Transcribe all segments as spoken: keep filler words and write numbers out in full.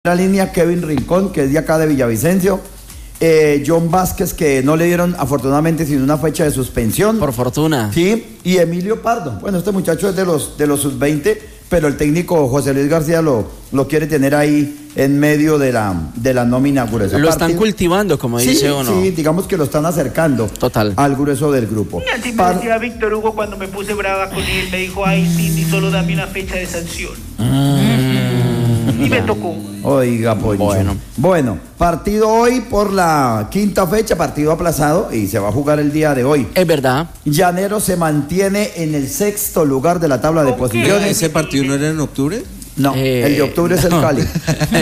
La línea Kevin Rincón, que es de acá de Villavicencio, eh, John Vázquez, que no le dieron afortunadamente sino una fecha de suspensión. Por fortuna. Sí, y Emilio Pardo. Bueno, este muchacho es de los de los sub veinte, pero el técnico José Luis García lo, lo quiere tener ahí en medio de la, de la nómina gruesa. Lo están cultivando, como sí, dice uno. Sí, digamos que lo están acercando Total. al grueso del grupo. Y así me Par... decía Víctor Hugo cuando me puse brava con él, me dijo, ay, Cindy, solo dame una fecha de sanción. Mm. Y me tocó. Oiga, Poncho. Bueno. Bueno, partido hoy por la quinta fecha, partido aplazado y se va a jugar el día de hoy. Es verdad. Llanero se mantiene en el sexto lugar de la tabla de posiciones. ¿Ese partido no era en octubre? No, Eh, el de octubre es el no. Cali.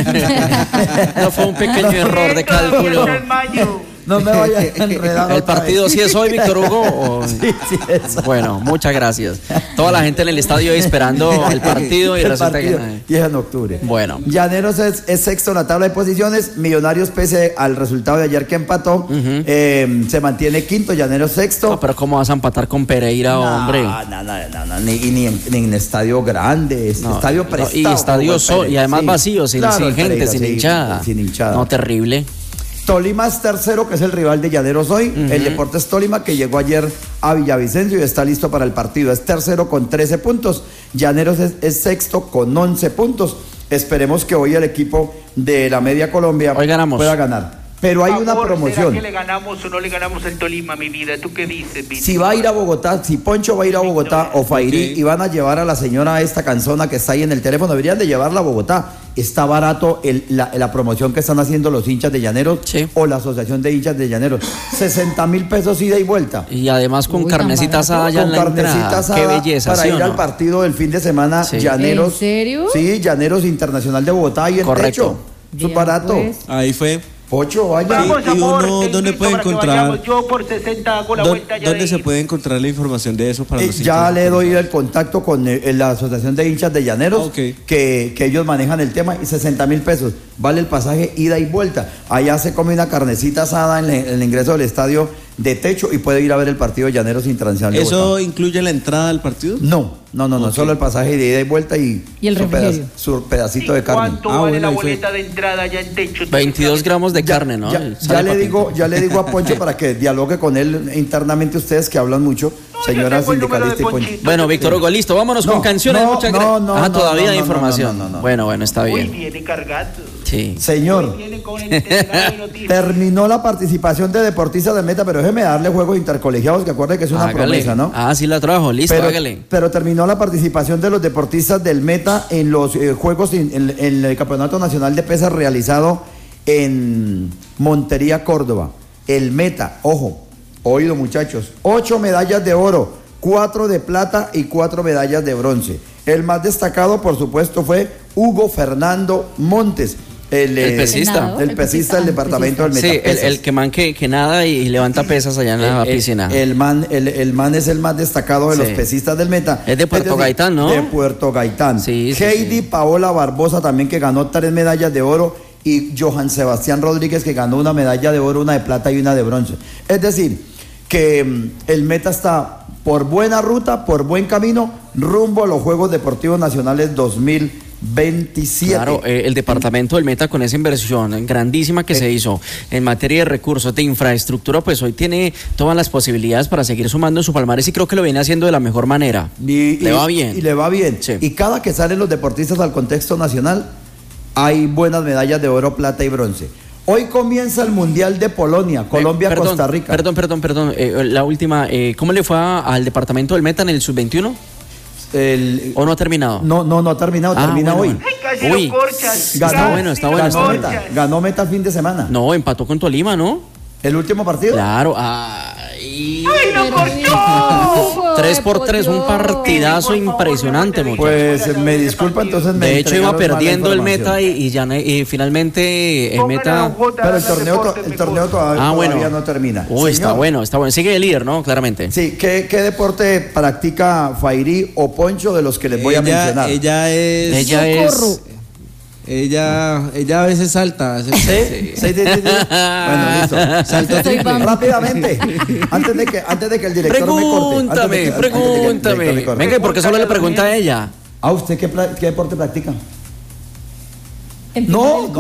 No fue un pequeño error de cálculo. En mayo. No me vaya a enredar. ¿El partido sí es hoy, Víctor Hugo? O... Sí, sí es. Bueno, muchas gracias. Toda la gente en el estadio ahí esperando el partido y El resulta partido, que... y es en octubre. Bueno. Llaneros es, es sexto en la tabla de posiciones. Millonarios, pese al resultado de ayer que empató, Uh-huh. eh, se mantiene quinto. Llaneros sexto. No, pero ¿cómo vas a empatar con Pereira, No, hombre? No, no, no, no, ni, ni, en, ni en estadio grande, es No, estadio no, prestado. y estadio como sol, el y además sí. vacío, sin, Claro, sin el gente, Pereira, sin sí, hinchada. sin hinchada. No, terrible. Tolima es tercero, que es el rival de Llaneros hoy. Uh-huh. El Deportes Tolima, que llegó ayer a Villavicencio y está listo para el partido. Es tercero con trece puntos. Llaneros es, es sexto con once puntos. Esperemos que hoy el equipo de la Media Colombia Hoy ganamos. pueda ganar. Pero hay Por una favor, promoción. ¿será que le ganamos o no le ganamos el Tolima, mi vida? ¿Tú qué dices, Víctor? Si va a ir a Bogotá, si Poncho va a ir a Bogotá o Fairí, Ok. y van a llevar a la señora esta canzona que está ahí en el teléfono, deberían de llevarla a Bogotá. Está barato el- la, la promoción que están haciendo los hinchas de Llaneros Sí. o la asociación de hinchas de Llaneros. sesenta mil pesos ida y vuelta. Y además con Uy, carnecita tan asada allá Con en la carnecita entrada. asada Qué belleza, para ¿sí ir o al no? partido del fin de semana. Sí. Llaneros. ¿En serio? Sí, Llaneros Internacional de Bogotá y en Correcto. techo. Eso es Vea, barato. pues. Ahí fue. Pocho, vaya. Vamos, y amor, uno, te ¿dónde invito puede para que encontrar? vayamos. Yo por sesenta hago la ¿Dó- vuelta ya ¿Dónde de se ir. puede encontrar la información de eso para Eh, los ya hinchas? le doy el contacto con eh, la Asociación de Hinchas de Llaneros, Ok. que, que ellos manejan el tema, y sesenta mil pesos. Vale el pasaje ida y vuelta. Allá se come una carnecita asada en, le- en el ingreso del estadio de techo y puede ir a ver el partido de Llaneros Internacional de ¿Eso Bogotá. incluye la entrada al partido? No, no, no, no, Ok. solo el pasaje de ida y vuelta y, Y el su, refrigerio. su pedacito de ¿Y carne. ¿Cuánto Ah, vale bueno, la ahí fue. boleta de entrada ya en techo? ¿Tú qué veintidós sabes? gramos de Ya- carne, ¿no? Ya, Y ya sale le papito. digo, ya le digo a Poncho para que dialogue con él internamente, ustedes que hablan mucho, No, señora yo tengo el número de sindicalista y Poncho. Ponchito. Bueno, Víctor Hugo, listo, vámonos No, con canciones. no, Muchas no, gracias. no, Ah, no, todavía no, hay no, información. no, no, no. Bueno, bueno, está Uy, bien. viene cargado. Sí. Señor, Viene con el telegrama de noticias. terminó la participación de deportistas de Meta, pero déjeme darle juegos intercolegiados, que acuerde que es una Hágale. promesa, ¿no? Ah, sí la trajo, listo, pero, hágale. pero terminó la participación de los deportistas del Meta en los eh, juegos, en, en- en el Campeonato Nacional de Pesas realizado en Montería, Córdoba. El Meta, ojo, oído muchachos, ocho medallas de oro, cuatro de plata y cuatro medallas de bronce. El más destacado, por supuesto, fue Hugo Fernando Montes, el, El eh, pesista. el pesista del departamento del Meta. Sí, el, el que man que, que nada y, y levanta pesas allá en la El- el- piscina. El, man, el, el man es el más destacado de Sí. los pesistas del Meta. Es de Puerto decir, Gaitán, ¿no? De Puerto Gaitán. Sí, sí, Heidi sí. Paola Barbosa también, que ganó tres medallas de oro, y Johan Sebastián Rodríguez, que ganó una medalla de oro, una de plata y una de bronce. Es decir, que mm, el Meta está por buena ruta, por buen camino, rumbo a los Juegos Deportivos Nacionales dos mil veintisiete. Claro, eh, el departamento del Meta con esa inversión grandísima que Eh. se hizo en materia de recursos, de infraestructura, pues hoy tiene todas las posibilidades para seguir sumando en su palmarés y creo que lo viene haciendo de la mejor manera. Y, Le y- va bien. Y le va bien. Sí. Y cada que salen los deportistas al contexto nacional, hay buenas medallas de oro, plata y bronce. Hoy comienza el Mundial de Polonia, Colombia, Eh, perdón, Costa Rica. Perdón, perdón, perdón. eh, la última, eh, ¿cómo le fue a- al departamento del Meta en el sub veintiuno? El- ¿O no ha terminado? no, no, no ha terminado, Ah, termina bueno, hoy. Ay, casi Uy. lo corchas. Está Ganó, bueno, está Casi bueno, lo está ganó bueno. Meta, corchas. ganó Meta el fin de semana. No, empató con Tolima, ¿no? El último partido. Claro. Ay. ¡Ay, lo corchó! Tres por tres, un partidazo Por favor, impresionante, no me muchachos. Pues me disculpa, entonces me De hecho iba entregaron mala perdiendo el información. Meta y, y ya ne- y finalmente el Póngale Meta. a Jota Pero el a torneo, to- deportes el mejor. torneo todavía, Ah, bueno. todavía no termina. Uy, está Señor, bueno, está bueno. Sigue de líder, ¿no? Claramente. Sí, ¿qué, qué deporte practica Fairí o Poncho de los que les voy a ella, mencionar? ella es. Ella es. Ella, ella a veces salta. hace- ¿Sí? Sí, sí, sí, sí. Bueno, listo. Saltó Estoy triple. vamos. Rápidamente, antes de que, antes de que el director me corte. Pregúntame, antes de que- antes de que el pregúntame. director me corte. Venga, ¿y por qué solo le pregunta a ella? ¿A usted qué, pla- qué deporte practica? Encima No, del